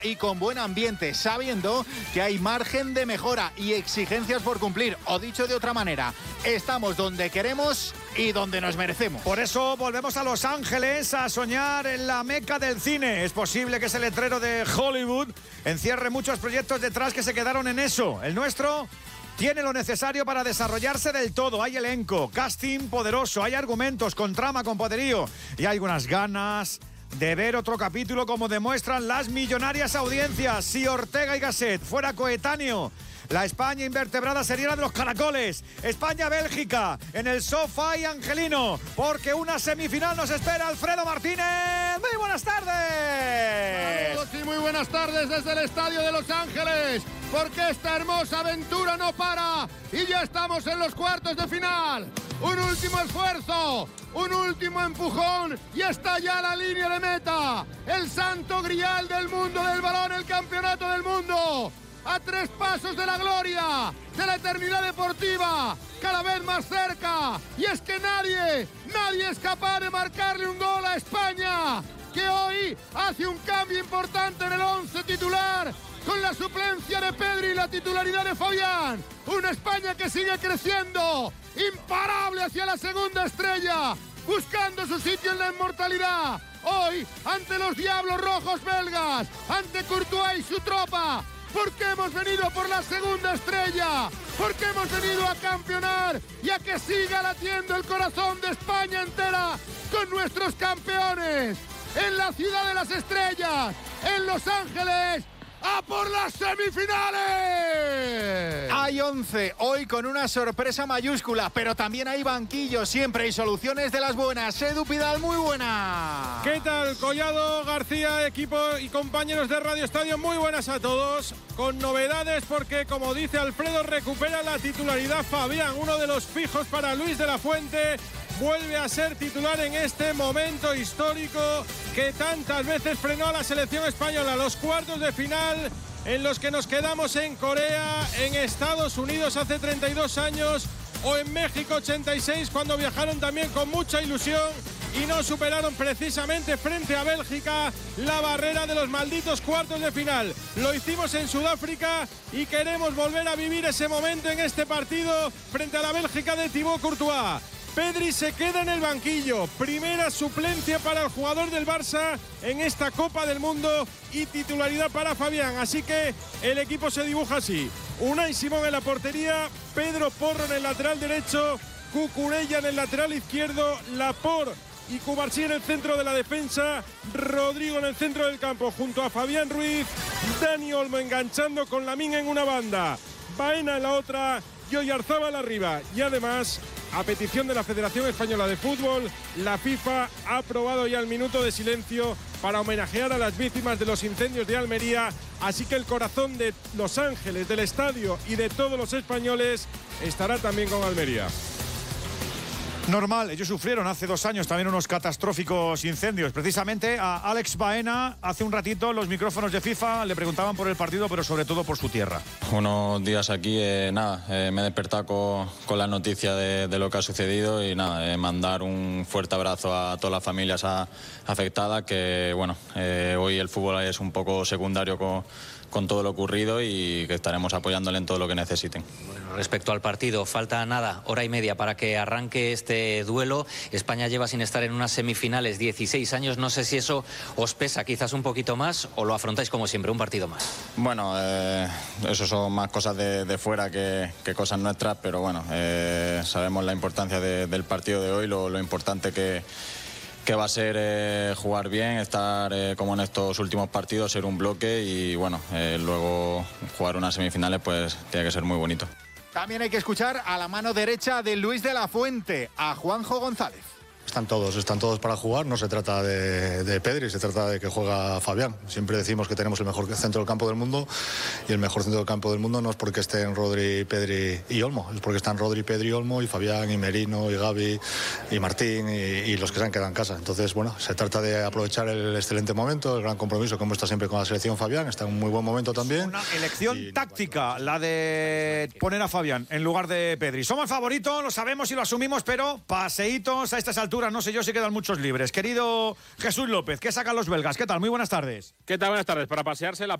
y con buen ambiente, sabiendo que hay margen de mejora y exigencias por cumplir. O dicho de otra manera, estamos donde queremos y donde nos merecemos. Por eso volvemos a Los Ángeles a soñar en la meca del cine. Es posible que ese letrero de Hollywood encierre muchos proyectos detrás que se quedaron en eso. El nuestro tiene lo necesario para desarrollarse del todo. Hay elenco, casting poderoso, hay argumentos con trama, con poderío y hay unas ganas de ver otro capítulo como demuestran las millonarias audiencias. Si Ortega y Gasset fuera coetáneo, la España invertebrada sería la de los caracoles. España-Bélgica en el sofá y Angelino, porque una semifinal nos espera. Alfredo Martínez, muy buenas tardes. Saludos y muy buenas tardes desde el Estadio de Los Ángeles, porque esta hermosa aventura no para y ya estamos en los cuartos de final. Un último esfuerzo, un último empujón y está ya la línea de meta. El santo grial del mundo del balón, el campeonato del mundo. A 3 pasos de la gloria, de la eternidad deportiva, cada vez más cerca. Y es que nadie es capaz de marcarle un gol a España, que hoy hace un cambio importante en el 11 titular, con la suplencia de Pedri y la titularidad de Fabián. Una España que sigue creciendo, imparable hacia la segunda estrella, buscando su sitio en la inmortalidad. Hoy, ante los Diablos Rojos belgas, ante Courtois y su tropa, porque hemos venido por la segunda estrella, porque hemos venido a campeonar y a que siga latiendo el corazón de España entera con nuestros campeones. En la ciudad de las estrellas, en Los Ángeles, ¡a por las semifinales! Hay 11, hoy con una sorpresa mayúscula, pero también hay banquillos, siempre hay soluciones de las buenas. Edu Pidal, muy buena. ¿Qué tal, Collado, García, equipo y compañeros de Radio Estadio? Muy buenas a todos. Con novedades porque, como dice Alfredo, recupera la titularidad Fabián, uno de los fijos para Luis de la Fuente. Vuelve a ser titular en este momento histórico que tantas veces frenó a la selección española. Los cuartos de final en los que nos quedamos en Corea, en Estados Unidos hace 32 años o en México 86, cuando viajaron también con mucha ilusión y no superaron precisamente frente a Bélgica la barrera de los malditos cuartos de final. Lo hicimos en Sudáfrica y queremos volver a vivir ese momento en este partido frente a la Bélgica de Thibaut Courtois. Pedri se queda en el banquillo, primera suplencia para el jugador del Barça en esta Copa del Mundo y titularidad para Fabián, así que el equipo se dibuja así: Unai Simón en la portería, Pedro Porro en el lateral derecho, Cucurella en el lateral izquierdo, Laporte y Cubarsí en el centro de la defensa, Rodrigo en el centro del campo junto a Fabián Ruiz, Dani Olmo enganchando con Lamine en una banda, Baena en la otra y Oyarzábal arriba. Y además, a petición de la Federación Española de Fútbol, la FIFA ha aprobado ya el minuto de silencio para homenajear a las víctimas de los incendios de Almería, así que el corazón de Los Ángeles, del estadio y de todos los españoles estará también con Almería. Normal, ellos sufrieron hace 2 años también unos catastróficos incendios. Precisamente a Alex Baena, hace un ratito, en los micrófonos de FIFA le preguntaban por el partido, pero sobre todo por su tierra. Unos días aquí, me he despertado con la noticia de lo que ha sucedido y mandar un fuerte abrazo a todas las familias afectadas, que bueno, hoy el fútbol es un poco secundario con todo lo ocurrido y que estaremos apoyándole en todo lo que necesiten. Bueno, respecto al partido, falta nada, hora y media para que arranque este duelo. España lleva sin estar en unas semifinales 16 años. No sé si eso os pesa quizás un poquito más o lo afrontáis como siempre, un partido más. Bueno, eso son más cosas de fuera que cosas nuestras, pero bueno, sabemos la importancia del partido de hoy, lo importante que va a ser jugar bien, estar como en estos últimos partidos, ser un bloque y bueno, luego jugar unas semifinales pues tiene que ser muy bonito. También hay que escuchar a la mano derecha de Luis de la Fuente, a Juanjo González. Están todos para jugar, no se trata de Pedri, se trata de que juega Fabián. Siempre decimos que tenemos el mejor centro del campo del mundo y el mejor centro del campo del mundo no es porque estén Rodri, Pedri y Olmo, es porque están Rodri, Pedri, Olmo y Fabián y Merino y Gavi y Martín y los que se han quedado en casa. Entonces, bueno, se trata de aprovechar el excelente momento, el gran compromiso que muestra siempre con la selección Fabián, está en un muy buen momento también. Una elección táctica, la de poner a Fabián en lugar de Pedri. Somos favoritos, lo sabemos y lo asumimos, pero paseitos a estas alturas temperatura, no sé yo si quedan muchos libres. Querido Jesús López, ¿qué sacan los belgas? ¿Qué tal? Muy buenas tardes. ¿Qué tal? Buenas tardes. Para pasearse la